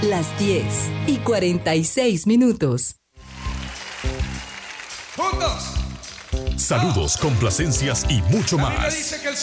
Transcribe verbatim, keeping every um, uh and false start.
Las diez y cuarenta y seis minutos. ¡Juntos! Saludos, complacencias y mucho La Biblia más. dice que el